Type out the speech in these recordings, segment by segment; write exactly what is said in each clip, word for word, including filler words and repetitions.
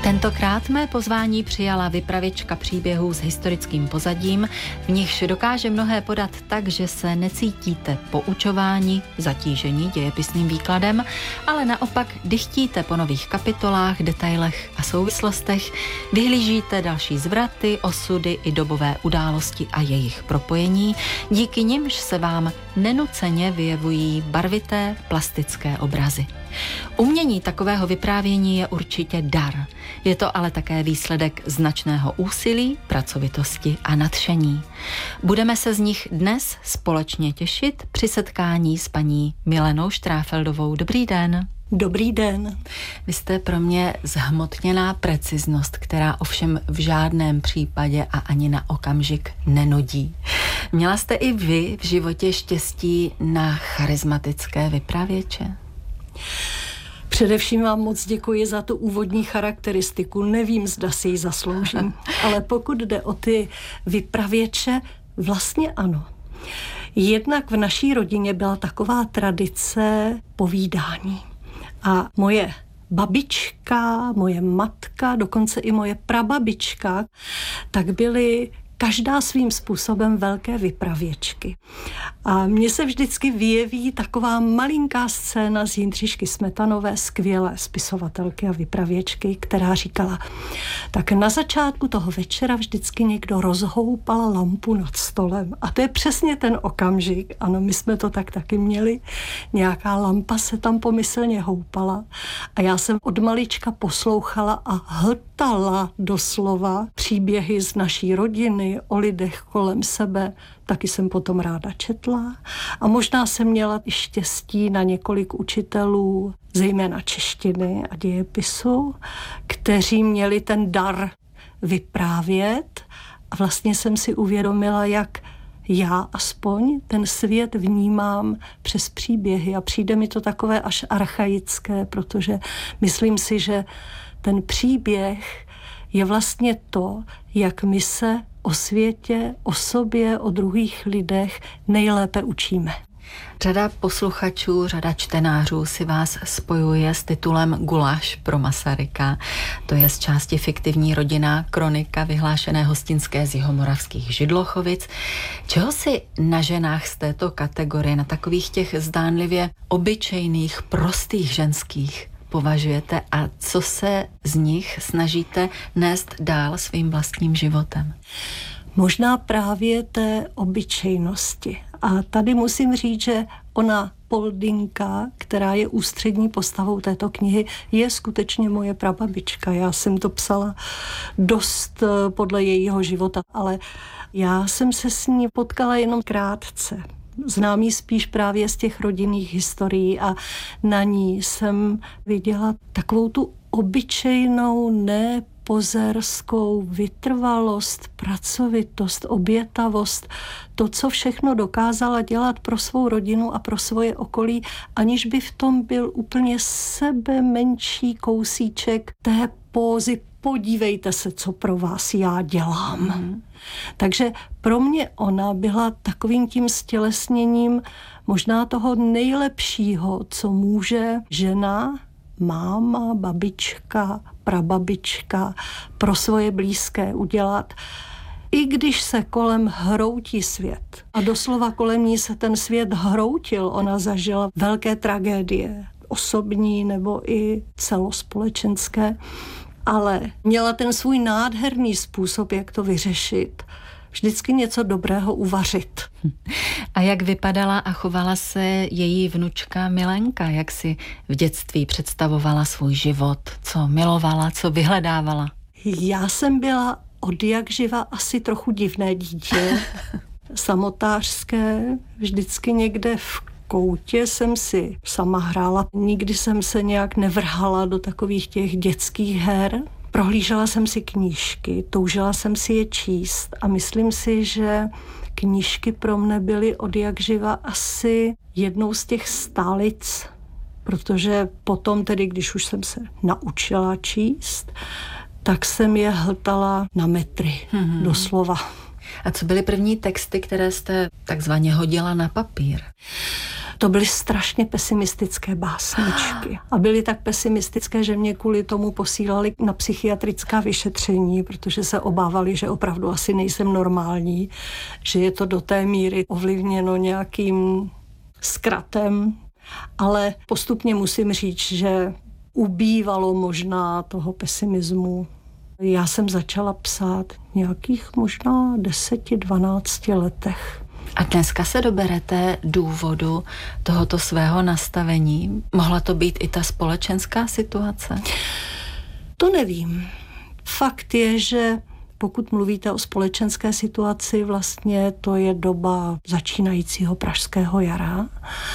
Tentokrát mé pozvání přijala vypravěčka příběhů s historickým pozadím, v nichž dokáže mnohé podat tak, že se necítíte poučováni, zatížení dějepisným výkladem, ale naopak dychtíte po nových kapitolách, detailech a souvislostech, vyhlížíte další zvraty, osudy i dobové události a jejich propojení, díky nimž se vám nenuceně vyjevují barvité plastické obrazy. Umění takového vyprávění je určitě dar. Je to ale také výsledek značného úsilí, pracovitosti a nadšení. Budeme se z nich dnes společně těšit při setkání s paní Milenou Štráfeldovou. Dobrý den. Dobrý den. Vy jste pro mě zhmotněná preciznost, která ovšem v žádném případě a ani na okamžik nenudí. Měla jste i vy v životě štěstí na charismatické vypravěče? Především vám moc děkuji za tu úvodní charakteristiku. Nevím, zda si ji zasloužím, ale pokud jde o ty vypravěče, vlastně ano. Jednak v naší rodině byla taková tradice povídání. A moje babička, moje matka, dokonce i moje prababička, tak byly každá svým způsobem velké vypravěčky. A mně se vždycky vyjeví taková malinká scéna z Jindřišky Smetanové, skvělé spisovatelky a vypravěčky, která říkala, tak na začátku toho večera vždycky někdo rozhoupal lampu nad stolem. A to je přesně ten okamžik. Ano, my jsme to tak taky měli. Nějaká lampa se tam pomyslně houpala. A já jsem od malička poslouchala a hltala doslova příběhy z naší rodiny, o lidech kolem sebe, taky jsem potom ráda četla a možná jsem měla i štěstí na několik učitelů, zejména češtiny a dějepisu, kteří měli ten dar vyprávět a vlastně jsem si uvědomila, jak já aspoň ten svět vnímám přes příběhy a přijde mi to takové až archaické, protože myslím si, že ten příběh je vlastně to, jak my se o světě, o sobě, o druhých lidech nejlépe učíme. Řada posluchačů, řada čtenářů si vás spojuje s titulem Guláš pro Masaryka. To je z části fiktivní rodinná kronika vyhlášené hostinské z jihomoravských Židlochovic. Čeho si na ženách z této kategorie, na takových těch zdánlivě obyčejných, prostých ženských považujete a co se z nich snažíte nést dál svým vlastním životem? Možná právě té obyčejnosti. A tady musím říct, že ona Poldinka, která je ústřední postavou této knihy, je skutečně moje prababička. Já jsem to psala dost podle jejího života, ale já jsem se s ní potkala jenom krátce. Znám ji spíš právě z těch rodinných historií a na ní jsem viděla takovou tu obyčejnou, nepozerskou vytrvalost, pracovitost, obětavost, to, co všechno dokázala dělat pro svou rodinu a pro svoje okolí, aniž by v tom byl úplně sebe menší kousíček té pózy. Podívejte se, co pro vás já dělám. Mm. Takže pro mě ona byla takovým tím stělesněním možná toho nejlepšího, co může žena, máma, babička, prababička pro svoje blízké udělat. I když se kolem hroutí svět. A doslova kolem ní se ten svět hroutil. Ona zažila velké tragédie, osobní nebo i celospolečenské. Ale měla ten svůj nádherný způsob, jak to vyřešit. Vždycky něco dobrého uvařit. A jak vypadala a chovala se její vnučka Milenka? Jak si v dětství představovala svůj život? Co milovala, co vyhledávala? Já jsem byla od jak živa asi trochu divné dítě. Samotářské, vždycky někde v koutě jsem si sama hrála. Nikdy jsem se nějak nevrhala do takových těch dětských her. Prohlížela jsem si knížky, toužila jsem si je číst a myslím si, že knížky pro mne byly od jak živa asi jednou z těch stálic, protože potom tedy, když už jsem se naučila číst, tak jsem je hltala na metry, mm-hmm. doslova. A co byly první texty, které jste takzvaně hodila na papír? To byly strašně pesimistické básničky. A byly tak pesimistické, že mě kvůli tomu posílali na psychiatrická vyšetření, protože se obávali, že opravdu asi nejsem normální, že je to do té míry ovlivněno nějakým zkratem. Ale postupně musím říct, že ubývalo možná toho pesimismu. Já jsem začala psát nějakých možná deseti, dvanácti letech. A dneska se doberete důvodu tohoto svého nastavení? Mohla to být i ta společenská situace? To nevím. Fakt je, že pokud mluvíte o společenské situaci, vlastně to je doba začínajícího pražského jara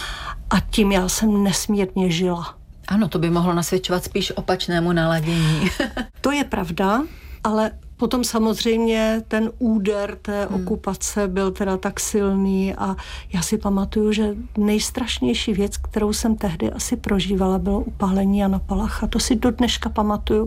a tím já jsem nesmírně žila. Ano, to by mohlo nasvědčovat spíš opačnému naladění. To je pravda, ale potom samozřejmě ten úder té hmm. okupace byl teda tak silný a já si pamatuju, že nejstrašnější věc, kterou jsem tehdy asi prožívala, bylo upálení Jana Palacha. To si do dneška pamatuju.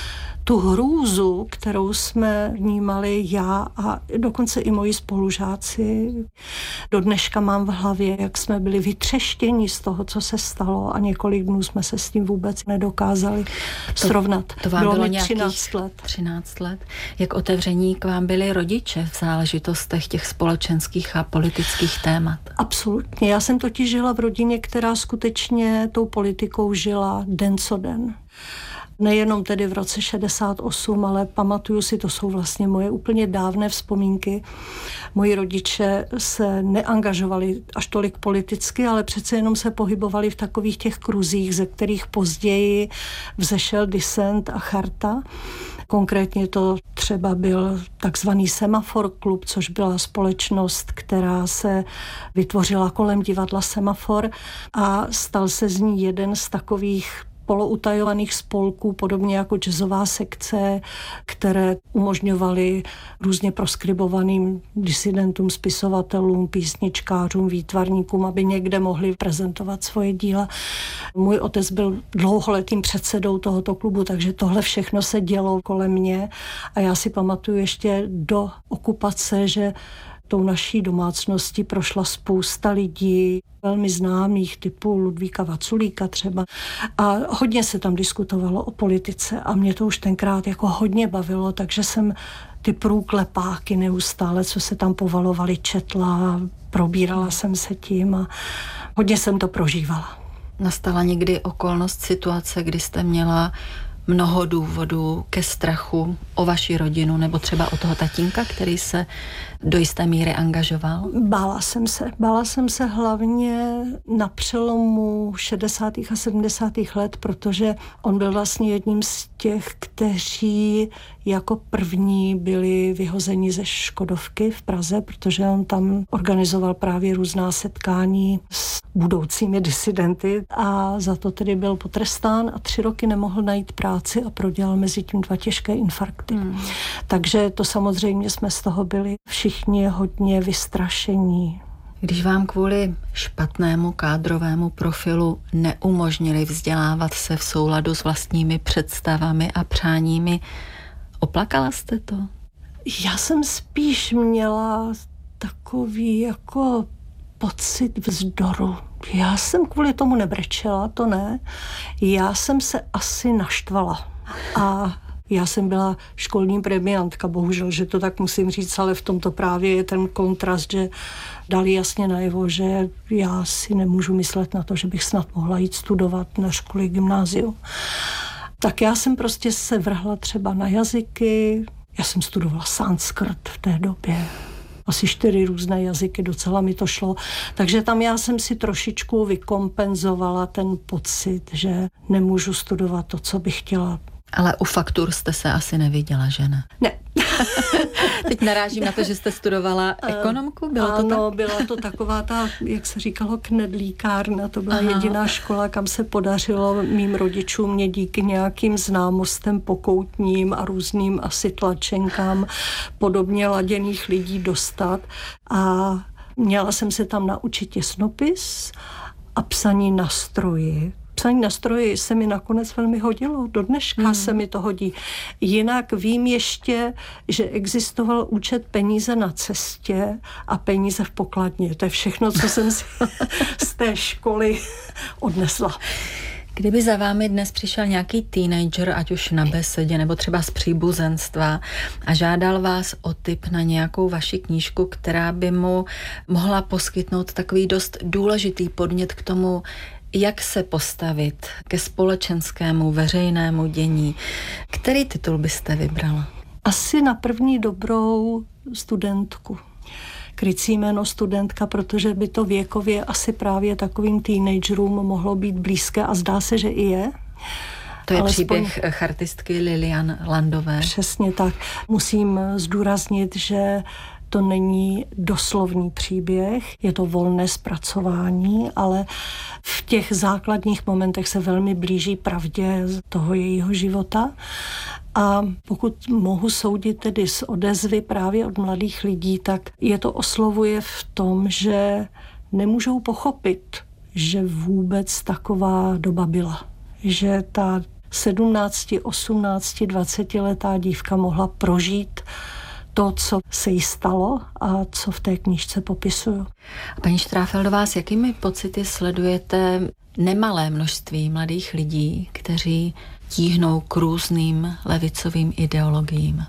Tu hrůzu, kterou jsme vnímali já a dokonce i moji spolužáci. Do dneška mám v hlavě, jak jsme byli vytřeštěni z toho, co se stalo a několik dnů jsme se s tím vůbec nedokázali to, srovnat. To vám bylo, bylo mi nějakých třináct let. třináct let. Jak otevření k vám byli rodiče v záležitostech těch společenských a politických témat? Absolutně. Já jsem totiž žila v rodině, která skutečně tou politikou žila den co den. Nejenom tedy v roce šedesát osm, ale pamatuju si, to jsou vlastně moje úplně dávné vzpomínky. Moji rodiče se neangažovali až tolik politicky, ale přece jenom se pohybovali v takových těch kruzích, ze kterých později vzešel Dissent a Charta. Konkrétně to třeba byl takzvaný Semafor klub, což byla společnost, která se vytvořila kolem divadla Semafor a stal se z ní jeden z takových poloutajovaných spolků, podobně jako jazzová sekce, které umožňovaly různě proskribovaným disidentům, spisovatelům, písničkářům, výtvarníkům, aby někde mohli prezentovat svoje díla. Můj otec byl dlouholetým předsedou tohoto klubu, takže tohle všechno se dělo kolem mě a já si pamatuju ještě do okupace, že tou naší domácností prošla spousta lidí, velmi známých, typu Ludvíka Vaculíka třeba. A hodně se tam diskutovalo o politice a mě to už tenkrát jako hodně bavilo, takže jsem ty průklepáky neustále, co se tam povalovali, četla, probírala jsem se tím a hodně jsem to prožívala. Nastala někdy okolnost, situace, kdy jste měla mnoho důvodů ke strachu o vaši rodinu nebo třeba o toho tatínka, který se do jisté míry angažoval? Bála jsem se. Bála jsem se hlavně na přelomu šedesátých a sedmdesátých let, protože on byl vlastně jedním z těch, kteří jako první byli vyhozeni ze Škodovky v Praze, protože on tam organizoval právě různá setkání s budoucími disidenty a za to tedy byl potrestán a tři roky nemohl najít práci a prodělal mezi tím dva těžké infarkty. Hmm. Takže to samozřejmě jsme z toho byli všichni hodně vystrašení. Když vám kvůli špatnému kádrovému profilu neumožnili vzdělávat se v souladu s vlastními představami a přáními, oplakala jste to? Já jsem spíš měla takový jako pocit vzdoru. Já jsem kvůli tomu nebrečela, to ne. Já jsem se asi naštvala. A já jsem byla školní premiantka, bohužel, že to tak musím říct, ale v tomto právě je ten kontrast, že dali jasně najevo, že já si nemůžu myslet na to, že bych snad mohla jít studovat na škole gymnáziu. Tak já jsem prostě se vrhla třeba na jazyky, já jsem studovala sanskrt v té době, asi čtyři různé jazyky, docela mi to šlo. Takže tam já jsem si trošičku vykompenzovala ten pocit, že nemůžu studovat to, co bych chtěla. Ale u faktur jste se asi neviděla, že ne? Ne. Teď narážím na to, že jste studovala ekonomku, bylo ano, to tak? byla to taková ta, jak se říkalo, knedlíkárna. To byla Aha. jediná škola, kam se podařilo mým rodičům mě díky nějakým známostem pokoutním a různým asi tlačenkám podobně laděných lidí dostat. A měla jsem se tam naučit těsnopis a psaní na stroji. Psaní na stroji se mi nakonec velmi hodilo, do dneška hmm. se mi to hodí. Jinak vím ještě, že existoval účet peníze na cestě a peníze v pokladně. To je všechno, co jsem si z té školy odnesla. Kdyby za vámi dnes přišel nějaký teenager, ať už na besedě nebo třeba z příbuzenstva a žádal vás o tip na nějakou vaši knížku, která by mu mohla poskytnout takový dost důležitý podnět k tomu, jak se postavit ke společenskému, veřejnému dění, který titul byste vybrala? Asi na první dobrou studentku. Krycí jméno studentka, protože by to věkově asi právě takovým teenagerům mohlo být blízké a zdá se, že i je. To je alespoň příběh chartistky Lilian Landové. Přesně tak. Musím zdůraznit, že to není doslovný příběh, je to volné zpracování, ale v těch základních momentech se velmi blíží pravdě toho jejího života. A pokud mohu soudit tedy z odezvy právě od mladých lidí, tak je to oslovuje v tom, že nemůžou pochopit, že vůbec taková doba byla. Že ta sedmnácti, osmnácti, dvacetiletá dívka mohla prožít to, co se jí stalo a co v té knížce popisuju. A paní Štráfeldová, s jakými pocity sledujete nemalé množství mladých lidí, kteří tíhnou k různým levicovým ideologiím?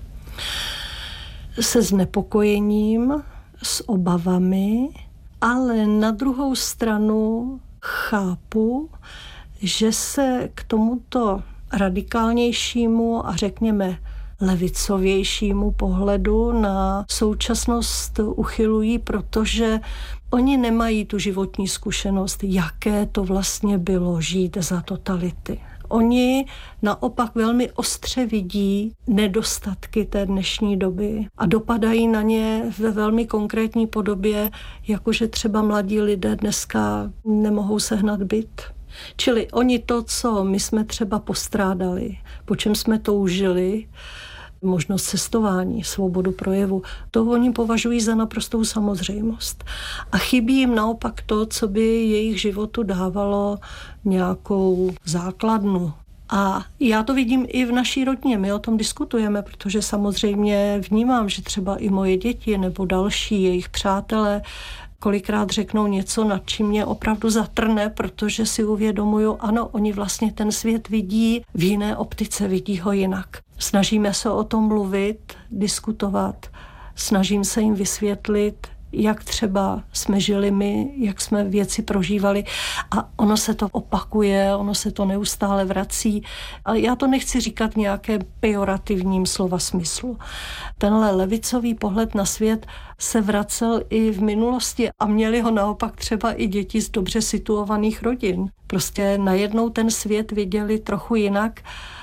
Se znepokojením, s obavami, ale na druhou stranu chápu, že se k tomuto radikálnějšímu a řekněme levicovějšímu pohledu na současnost uchylují, protože oni nemají tu životní zkušenost, jaké to vlastně bylo žít za totality. Oni naopak velmi ostře vidí nedostatky té dnešní doby a dopadají na ně ve velmi konkrétní podobě, jakože třeba mladí lidé dneska nemohou sehnat byt. Čili oni to, co my jsme třeba postrádali, po čem jsme toužili, možnost cestování, svobodu projevu, to oni považují za naprostou samozřejmost. A chybí jim naopak to, co by jejich životu dávalo nějakou základnu. A já to vidím i v naší rodině, my o tom diskutujeme, protože samozřejmě vnímám, že třeba i moje děti nebo další jejich přátelé kolikrát řeknou něco, nad čím mě opravdu zatrne, protože si uvědomuju, ano, oni vlastně ten svět vidí v jiné optice, vidí ho jinak. Snažíme se o tom mluvit, diskutovat, snažím se jim vysvětlit, jak třeba jsme žili my, jak jsme věci prožívali a ono se to opakuje, ono se to neustále vrací. A já to nechci říkat v nějakém pejorativním slova smyslu. Tenhle levicový pohled na svět se vracel i v minulosti a měli ho naopak třeba i děti z dobře situovaných rodin. Prostě najednou ten svět viděli trochu jinak.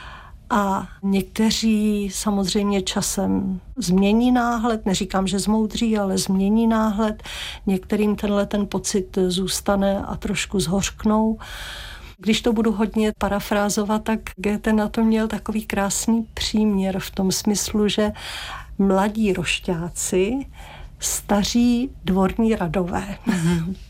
A někteří samozřejmě časem změní náhled, neříkám, že zmoudří, ale změní náhled. Některým tenhle ten pocit zůstane a trošku zhořknou. Když to budu hodně parafrázovat, tak Goethe na to měl takový krásný příměr v tom smyslu, že mladí rošťáci, staří dvorní radové. Mm-hmm.